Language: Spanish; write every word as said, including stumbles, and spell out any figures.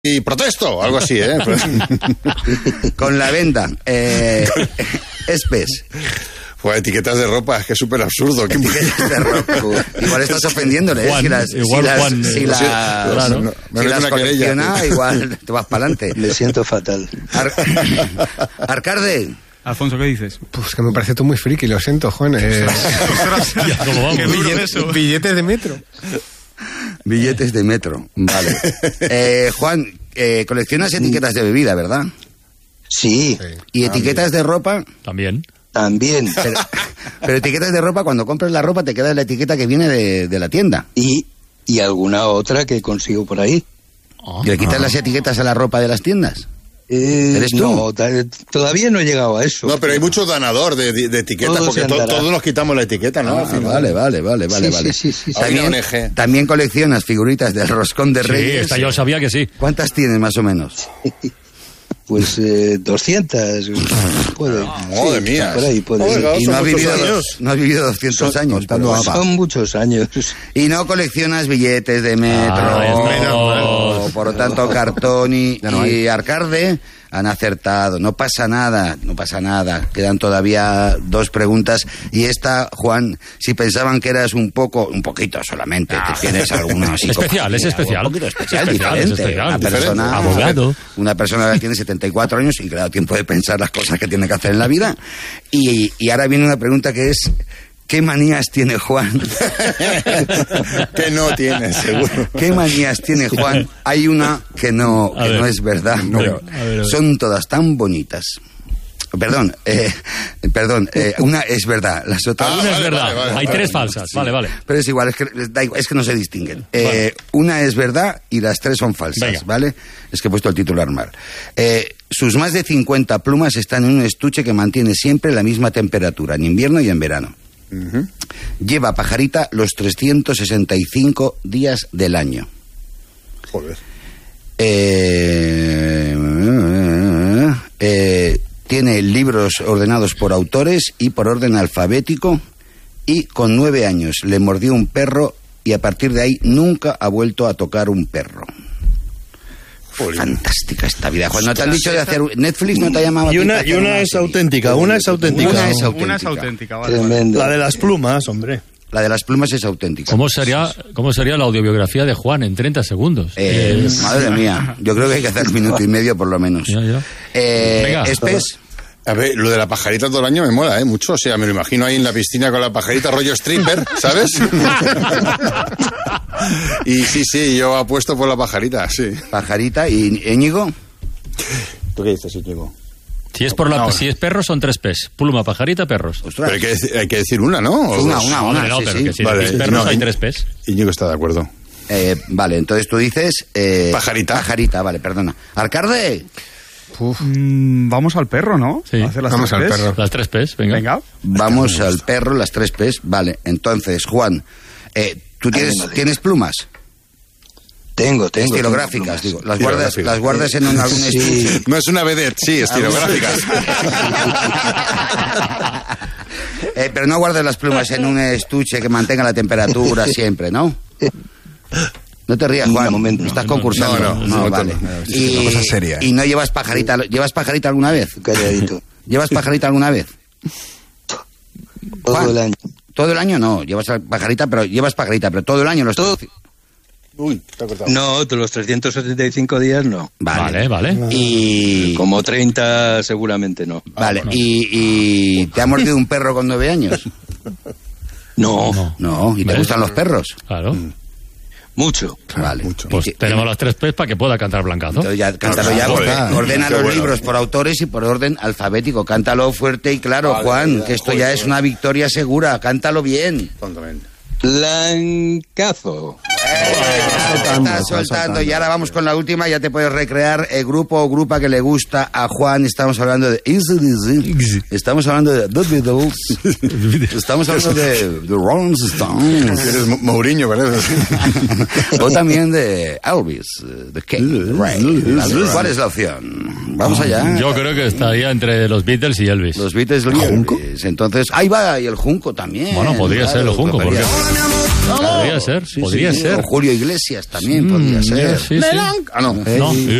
y protesto, algo así, ¿eh? Con la venda. Eh, Espes. Pues etiquetas de ropa, es que es súper absurdo. Etiquetas de ropa. Igual estás ofendiéndole, Juan, ¿eh? Si las, igual si las, Juan, si eh, las, sí, claro. si No, me las una colecciona, querella. igual te vas para adelante. Me siento fatal. Ar Arcarde. Alfonso, ¿qué dices? Pues que me parece tú muy friki, lo siento, Juan. Eh, Ya, ¿cómo vamos? Qué duro billete- eso. billetes de metro. Billetes de metro, vale. Eh, Juan, eh, coleccionas etiquetas de bebida, ¿verdad? Sí, Y etiquetas de ropa, También. también. pero, pero etiquetas de ropa, cuando compras la ropa te queda la etiqueta que viene de, de la tienda. Y, y alguna otra que consigo por ahí. Ah. ¿Y le quitas las etiquetas a la ropa de las tiendas? Eh, ¿Eres tú? No, ta- todavía no he llegado a eso. No, pero hay mucho danador de, de etiquetas, Todo porque se to- andará. todos nos quitamos la etiqueta, ¿no? Ah, Al final. vale, vale, vale, vale, Sí, vale. sí, sí, sí. Hay una También, O N G. también coleccionas figuritas del roscón de Sí, Reyes. esta yo sabía que sí. ¿Cuántas tienes más o menos? Pues eh, doscientas. Puede. Madre Sí, mía. Por ahí puede Oiga, ser. Y no has son vivido, muchos dos- años. no has vivido doscientos Son- años. contando pero- a- Son muchos años. Y no coleccionas billetes de metro. Ah, no, por lo tanto, Cartón y, Ya no hay. y Arcarde han acertado. No pasa nada, no pasa nada. Quedan todavía dos preguntas. Y esta, Juan, si pensaban que eras un poco, un poquito solamente, que tienes alguna Especial, es especial. Un poquito especial, Especial, es diferente. especial, Una diferente. persona, Abogado. una persona que tiene setenta y cuatro años y que le da tiempo de pensar las cosas que tiene que hacer en la vida. Y, y ahora viene una pregunta que es: ¿qué manías tiene Juan? Que no tienes, seguro. ¿Qué manías tiene Juan? Hay una que no, A que ver. no es verdad, No, pero a ver, a ver. son todas tan bonitas. Perdón, eh, perdón, eh, una es verdad, las otras... Ah, Una es vale, verdad. vale, vale, Hay vale. tres falsas. Vale, vale. Pero es igual, es que, da igual, es que no se distinguen. Eh, Vale. Una es verdad y las tres son falsas, Venga. ¿vale? Es que he puesto el titular mal. Eh, sus más de cincuenta plumas están en un estuche que mantiene siempre la misma temperatura, en invierno y en verano. Ujú. Lleva pajarita los trescientos sesenta y cinco días del año. Joder. Eh, eh, tiene libros ordenados por autores y por orden alfabético, y con nueve años le mordió un perro y a partir de ahí nunca ha vuelto a tocar un perro. Joder. Fantástica esta vida. Cuando te han dicho de hacer... Netflix no te ha llamado a Y ti una, para y hacer una es serie? auténtica, una es auténtica. Una es auténtica. Una es auténtica, vale. vale. Tremendo. La de las plumas, hombre. La de las plumas es auténtica. ¿Cómo sería, ¿Cómo sería la audiobiografía de Juan en treinta segundos? Eh, Eh, madre mía, yo creo que hay que hacer un minuto y medio por lo menos. Ya, ya. Eh, Venga. Espes, A ver, lo de la pajarita todo el año me mola, ¿eh? Mucho. O sea, me lo imagino ahí en la piscina con la pajarita rollo stripper, ¿sabes? Y sí, sí, yo apuesto por la pajarita, sí. pajarita y Íñigo. ¿Tú qué dices, Íñigo? Si es por la, No. si es perros son tres P's. Pluma, pajarita, perros. Ostras. Pero hay que, decir, hay que decir una, ¿no? O Una, dos. una, Hombre, una, no, sí, pero sí. que si Vale, es perros no, hay y- tres P's. Íñigo está de acuerdo. Eh, vale, entonces tú dices... eh, Pajarita. Pajarita, vale, perdona. Arcarde, Mm, vamos al perro, ¿no? Sí. A hacer las Vamos tres al P's. perro. Las tres P's, venga. Venga. vamos al perro, las tres P's. Vale, entonces, Juan, eh, ¿tú tienes, Vale. tienes plumas? Tengo, tengo. Estilográficas, tengo digo. Las guardas, Estilográficas. las guardas en un- algún Sí. estuche. No es una vedette, sí, estilográficas. Eh, pero no guardas las plumas en un estuche que mantenga la temperatura siempre, ¿no? No te rías, Juan. Un momento. Estás No, concursando. no, no, no, vale. no, no, y, es una cosa seria, ¿eh? y no llevas pajarita. ¿Llevas pajarita alguna vez? Calladito. ¿Llevas pajarita alguna vez? Todo Juan. el año. Todo el año no. Llevas pajarita, pero llevas pajarita, pero todo el año los Todo. Uy, te ha cortado. No, de los trescientos setenta y cinco días no. Vale, vale. Y Como treinta seguramente no. vale. Y, y te ha mordido un perro con nueve años. No, No. No. ¿Y te ¿Ves? gustan los perros? Claro. mucho. Vale. mucho. Pues Y- tenemos las tres P's para que pueda cantar Blancazo. Entonces ya, cántalo ya, Joder, porque ordena qué los bueno. libros por autores y por orden alfabético. Cántalo fuerte y claro, Vale, Juan, vale, que esto joder, ya es joder. una victoria segura. Cántalo bien. Tontamente. Blancazo. Estás soltando, soltando. Y ahora vamos con la última. Ya te puedes recrear el grupo o grupa que le gusta a Juan. Estamos hablando de Easy Dizzy. Estamos hablando de The Beatles. Estamos hablando de The Rolling Stones. Eres Mo- Mourinho, parece. O también de Elvis, eh, The King. Right. Vale, ¿cuál es la opción? Vamos allá. Yo creo que estaría entre los Beatles y Elvis. Los Beatles y Elvis. Entonces, ahí va, y el Junco también. Bueno, podría claro, ser el Junco, podría- porque podría ser, Sí, podría sí, ser. O Julio Iglesias también Mm, podría ser. sí, sí. Ah, no. No,